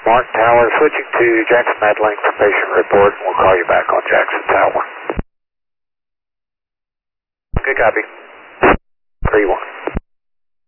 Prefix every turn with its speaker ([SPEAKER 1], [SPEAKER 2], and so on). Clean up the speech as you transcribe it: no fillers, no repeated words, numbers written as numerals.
[SPEAKER 1] Martin Tower, switching to Jackson Medlink for patient report. We'll call you back on Jackson Tower. Good copy.